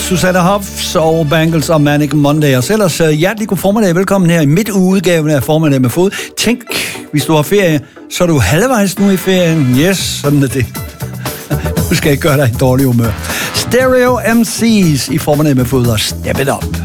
Susanne Hoffs og Bangles og Manic Monday. Og så ellers hjertelig god formiddag. Velkommen her i midtugudgaven af Formiddag med Fod. Tænk, hvis du har ferie, så er du halvvejs nu i ferien. Yes, sådan er det. Du skal ikke gøre dig i dårlig humør. Stereo MC's i Formiddag med Fod og Step It Up.